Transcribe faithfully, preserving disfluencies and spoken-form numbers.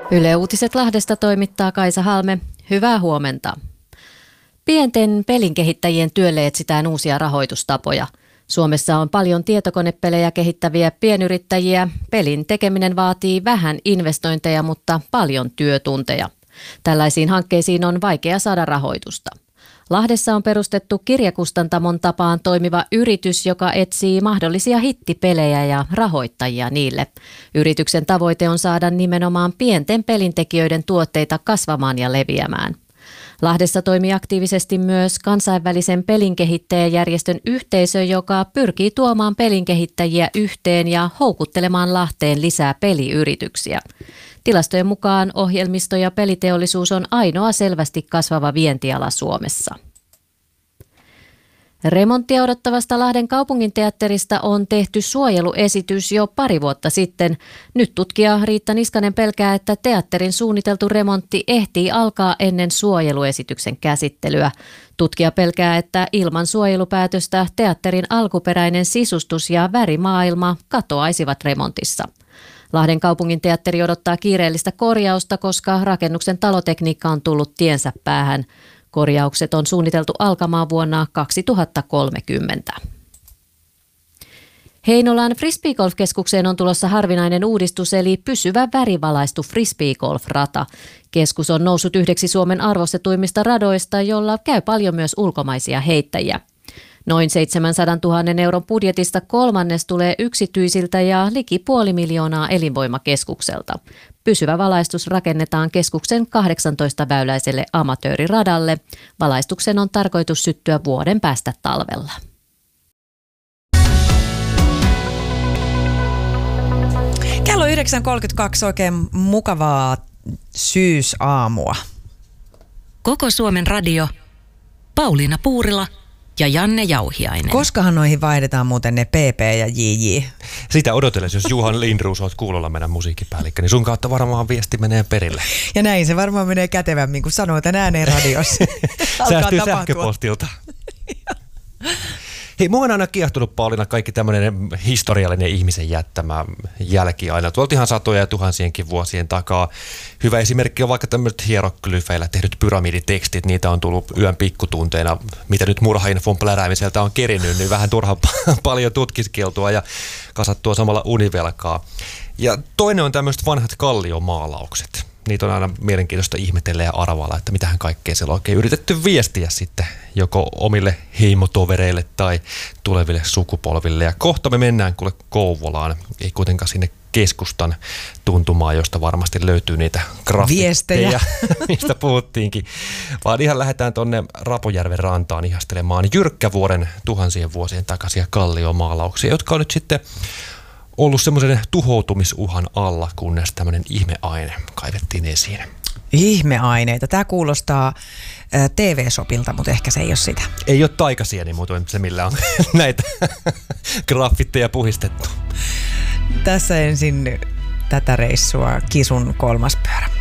Yle Uutiset Lahdesta toimittaa Kaisa Halme. Hyvää huomenta. Pienten pelinkehittäjien työlle etsitään uusia rahoitustapoja. Suomessa on paljon tietokonepelejä kehittäviä pienyrittäjiä. Pelin tekeminen vaatii vähän investointeja, mutta paljon työtunteja. Tällaisiin hankkeisiin on vaikea saada rahoitusta. Lahdessa on perustettu kirjakustantamon tapaan toimiva yritys, joka etsii mahdollisia hittipelejä ja rahoittajia niille. Yrityksen tavoite on saada nimenomaan pienten pelintekijöiden tuotteita kasvamaan ja leviämään. Lahdessa toimii aktiivisesti myös kansainvälisen pelinkehittäjäjärjestön yhteisö, joka pyrkii tuomaan pelinkehittäjiä yhteen ja houkuttelemaan Lahteen lisää peliyrityksiä. Tilastojen mukaan ohjelmisto- ja peliteollisuus on ainoa selvästi kasvava vientiala Suomessa. Remonttia odottavasta Lahden kaupunginteatterista on tehty suojeluesitys jo pari vuotta sitten. Nyt tutkija Riitta Niskanen pelkää, että teatterin suunniteltu remontti ehtii alkaa ennen suojeluesityksen käsittelyä. Tutkija pelkää, että ilman suojelupäätöstä teatterin alkuperäinen sisustus ja värimaailma katoaisivat remontissa. Lahden kaupunginteatteri odottaa kiireellistä korjausta, koska rakennuksen talotekniikka on tullut tiensä päähän. Korjaukset on suunniteltu alkamaan vuonna kaksituhattakolmekymmentä. Heinolan frisbeegolf-keskukseen on tulossa harvinainen uudistus, eli pysyvä värivalaistu frisbeegolf-rata. Keskus on noussut yhdeksi Suomen arvostetuimmista radoista, jolla käy paljon myös ulkomaisia heittäjiä. Noin seitsemänsadantuhannen euron budjetista kolmannes tulee yksityisiltä ja liki puoli miljoonaa elinvoimakeskukselta. Pysyvä valaistus rakennetaan keskuksen kahdeksantoista-väyläiselle amatööriradalle. Valaistuksen on tarkoitus syttyä vuoden päästä talvella. Kello yhdeksän kolmekymmentäkaksi, oikein mukavaa syysaamua. Koko Suomen radio, Pauliina Puurila ja Janne Jauhiainen. Koskahan noihin vaihdetaan muuten ne P P ja J J? Sitä odotellessa, jos Juhan Lindroos oot kuulolla meidän musiikkipäällikkö, niin sun kautta varmaan viesti menee perille. Ja näin se varmaan menee kätevämmin, kun sanoo tämän ääneen radiossa. Säästyy sähköpostilta. Hei, mua on aina kiehtunut, Pauliina, kaikki tämmöinen historiallinen ihmisen jättämä jälki aina. Tuolta ihan satoja ja tuhansienkin vuosien takaa. Hyvä esimerkki on vaikka tämmöiset hieroglyfeillä tehdyt pyramiditekstit. Niitä on tullut yön pikkutunteina, mitä nyt murhainfon pläräämiseltä on kerinyt, niin vähän turha paljon tutkiskeltua ja kasattua samalla univelkaa. Ja toinen on tämmöiset vanhat kalliomaalaukset. Niitä on aina mielenkiintoista ihmetellä ja arvailla, että mitähän kaikkea siellä on oikein yritetty viestiä sitten joko omille heimotovereille tai tuleville sukupolville. Ja kohta me mennään kuule Kouvolaan, ei kuitenkaan sinne keskustan tuntumaan, josta varmasti löytyy niitä graffitteja, mistä puhuttiinkin. Vaan ihan lähdetään tonne Rapojärven rantaan ihastelemaan Jyrkkävuoren tuhansien vuosien takaisia kalliomaalauksia, jotka on nyt sitten ollut semmoisen tuhoutumisuhan alla, kunnes tämmöinen ihmeaine kaivettiin esiin. Ihmeaineita. Tämä kuulostaa T V-sopilta, mutta ehkä se ei ole sitä. Ei ole taikasieni muuten se, millä on näitä graffitteja puhistettu. Tässä ensin tätä reissua Kisun kolmas pyörä.